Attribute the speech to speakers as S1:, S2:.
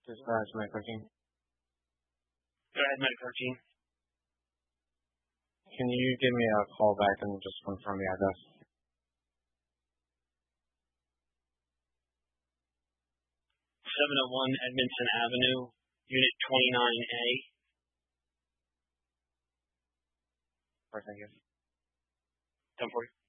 S1: Dispatch Medical Team.
S2: Go ahead, Medical Team.
S1: Can you give me a call back and just confirm the address?
S2: 701 Edmondson Avenue, Unit 29A.
S1: Thank you.
S2: 10-4.